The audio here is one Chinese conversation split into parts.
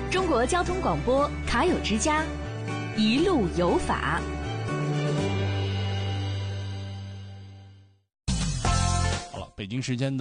中国交通广播卡友之家，一路有法。 好了，北京时间的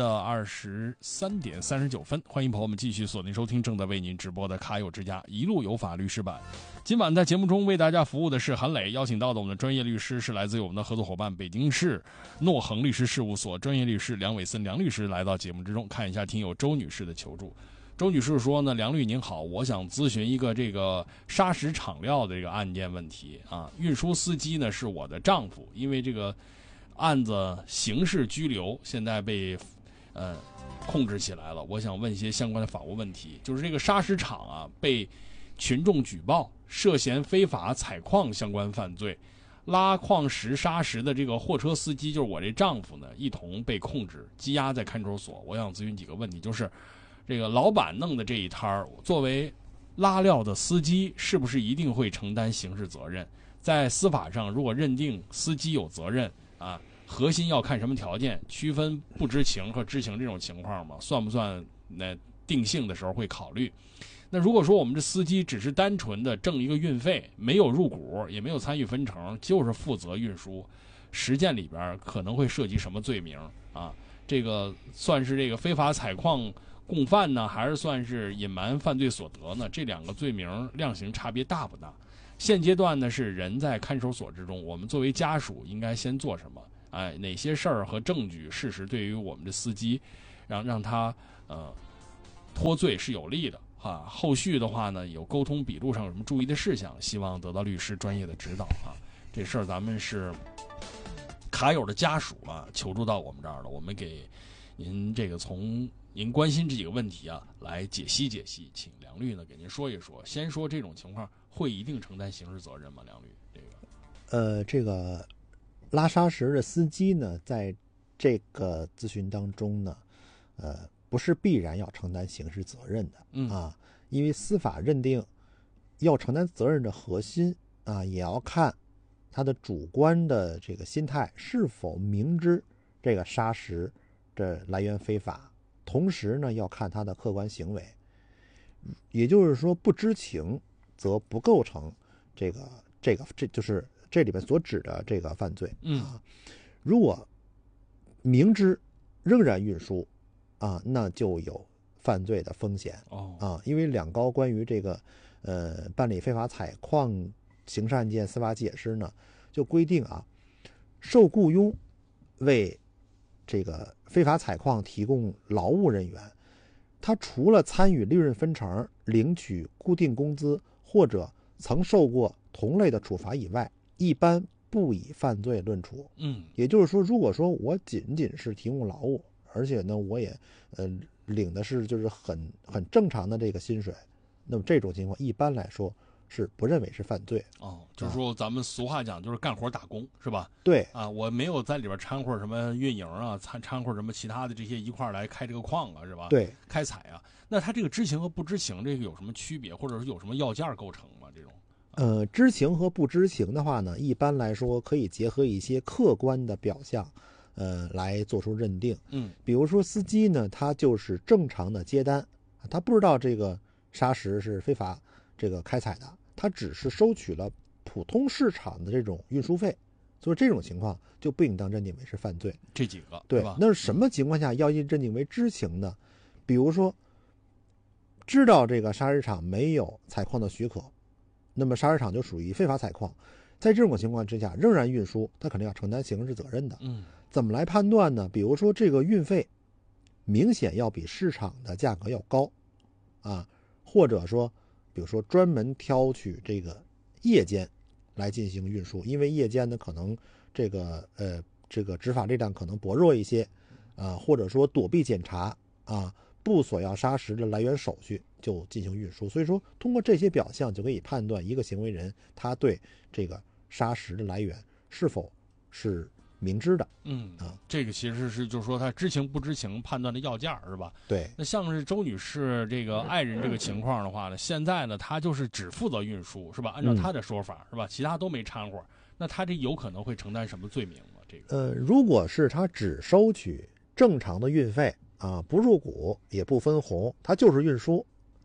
23点39分，欢迎朋友们继续锁定收听正在为您直播的卡友之家一路有法律师版。今晚在节目中为大家服务的是韩磊，邀请到的我们的专业律师是来自于我们的合作伙伴北京市诺恒律师事务所专业律师梁伟森梁律师来到节目之中，看一下听友周女士的求助。周女士说呢，梁律您好，我想咨询一个这个砂石厂料的这个案件问题啊。运输司机呢是我的丈夫，因为这个案子刑事拘留，现在被控制起来了。我想问一些相关的法务问题，就是这个砂石厂啊被群众举报涉嫌非法采矿相关犯罪，拉矿石砂石的这个货车司机就是我这丈夫呢，一同被控制羁押在看守所。我想咨询几个问题，就是这个老板弄的这一摊儿，作为拉料的司机，是不是一定会承担刑事责任？在司法上，如果认定司机有责任啊，核心要看什么条件？区分不知情和知情这种情况吗？算不算？定性的时候会考虑。那如果说我们这司机只是单纯的挣一个运费，没有入股，也没有参与分成，就是负责运输，实践里边可能会涉及什么罪名啊？这个算是这个非法采矿共犯呢，还是算是隐瞒犯罪所得呢？这两个罪名量刑差别大不大？现阶段呢是人在看守所之中，我们作为家属应该先做什么？哪些事儿和证据事实对于我们的司机，让他脱罪是有利的啊。后续的话呢，有沟通笔录上有什么注意的事项，希望得到律师专业的指导啊。这事儿咱们是卡友的家属啊求助到我们这儿了，我们给您这个从您关心这几个问题啊来解析解析，请梁律呢给您说一说。先说这种情况会一定承担刑事责任吗？梁律， 这个拉砂石的司机呢，在这个咨询当中呢，不是必然要承担刑事责任的因为司法认定要承担责任的核心啊，也要看他的主观的这个心态是否明知这个砂石的来源非法，同时呢要看他的客观行为，也就是说不知情则不构成这就是这里面所指的这个犯罪如果明知仍然运输那就有犯罪的风险因为两高关于这个办理非法采矿刑事案件司法解释呢，就规定受雇佣为这个非法采矿提供劳务人员，他除了参与利润分成、领取固定工资或者曾受过同类的处罚以外，一般不以犯罪论处。也就是说，如果说我仅仅是提供劳务，而且呢我也领的是就是很正常的这个薪水，那么这种情况一般来说是不认为是犯罪就是说咱们俗话讲就是干活打工是吧？ 对我没有在里边掺和什么运营掺和什么其他的这些一块来开这个矿是吧？ 对， 开采那他这个知情和不知情这个有什么区别，或者是有什么要件构成吗？这种知情和不知情的话呢，一般来说可以结合一些客观的表象来做出认定比如说司机呢，他就是正常的接单，他不知道这个砂石是非法这个开采的，他只是收取了普通市场的这种运输费，所以这种情况就不应当认定为是犯罪。 这几个对吧？ 那什么情况下要认定为知情呢？比如说知道这个砂石场没有采矿的许可，那么砂石场就属于非法采矿，在这种情况之下仍然运输，他肯定要承担刑事责任的怎么来判断呢？比如说这个运费明显要比市场的价格要高或者说比如说专门挑取这个夜间来进行运输，因为夜间呢可能这个执法力量可能薄弱一些或者说躲避检查不索要砂石的来源手续就进行运输，所以说通过这些表象就可以判断一个行为人他对这个砂石的来源是否是明知的这个其实是就是说他知情不知情判断的要件是吧？ 对。 那像是周女士这个爱人这个情况的话呢，现在呢他就是只负责运输是吧？按照他的说法是吧？其他都没掺和，那他这有可能会承担什么罪名吗？这个如果是他只收取正常的运费不入股也不分红，他就是运输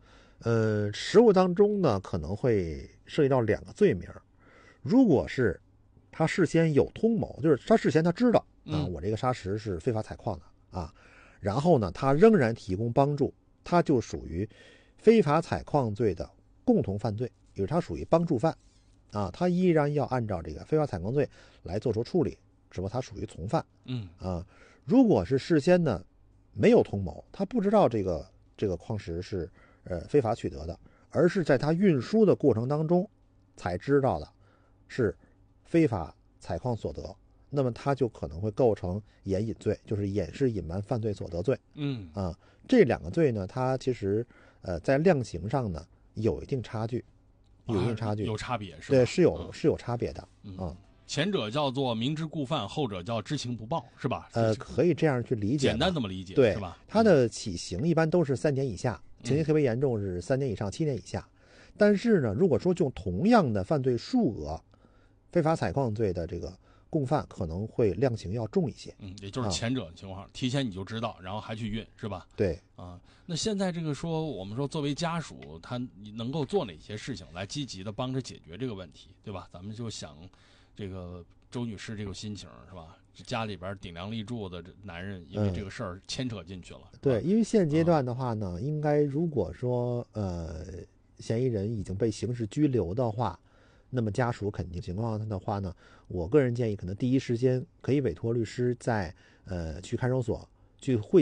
实务当中呢，可能会涉及到2个罪名。如果是他事先有通谋，就是他事先他知道我这个砂石是非法采矿的啊，然后呢，他仍然提供帮助，他就属于非法采矿罪的共同犯罪，也就是他属于帮助犯啊，他依然要按照这个非法采矿罪来做出处理，只不过他属于从犯。如果是事先呢没有通谋，他不知道这个矿石是非法取得的，而是在他运输的过程当中才知道的是非法采矿所得，那么他就可能会构成掩隐罪，就是掩饰隐瞒犯罪所得罪。这2个罪呢，它其实在量刑上呢有一定差距，有差别是吧？ 对，是有差别的前者叫做明知故犯，后者叫知情不报，是吧？ 可以这样去理解， 简单这么理解， 对， 是吧？ 它的起刑一般都是3年以下，情节特别严重是3年以上7年以下。但是呢，如果说用同样的犯罪数额，非法采矿罪的这个共犯可能会量刑要重一些。 也就是前者的情况，提前你就知道，然后还去运，是吧？ 对那现在这个我们说作为家属，他能够做哪些事情来积极的帮着解决这个问题，对吧？咱们就想这个周女士这个心情，是吧？家里边顶梁立柱的男人，因为这个事儿牵扯进去了。 对，因为现阶段的话呢，应该如果说嫌疑人已经被刑事拘留的话，那么家属肯定情况的话呢，我个人建议可能第一时间可以委托律师在去看守所去会